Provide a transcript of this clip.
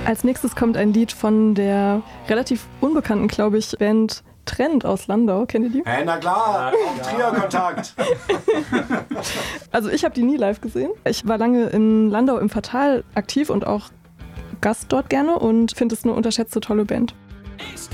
Als nächstes kommt ein Lied von der relativ unbekannten, glaube ich, Band Trend aus Landau. Kennt ihr die? Hey, na klar, Trier-Kontakt. Also ich habe die nie live gesehen. Ich war lange in Landau im Fatal aktiv und auch Gast dort gerne und finde es eine unterschätzte, tolle Band. Ich